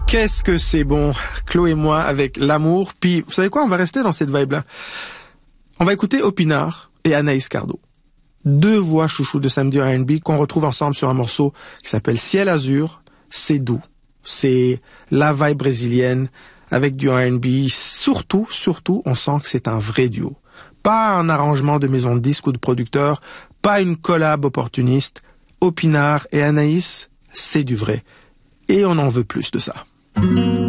Qu'est-ce que c'est bon, Chloé et moi, avec l'amour. Puis, vous savez quoi, on va rester dans cette vibe-là. On va écouter Opinard et Anaïs Cardo. Deux voix chouchou de samedi R&B qu'on retrouve ensemble sur un morceau qui s'appelle Ciel Azur. C'est doux. C'est la vibe brésilienne avec du R&B. Surtout, on sent que c'est un vrai duo. Pas un arrangement de maison de disques ou de producteur, pas une collab opportuniste. Opinard et Anaïs, c'est du vrai. Et on en veut plus de ça.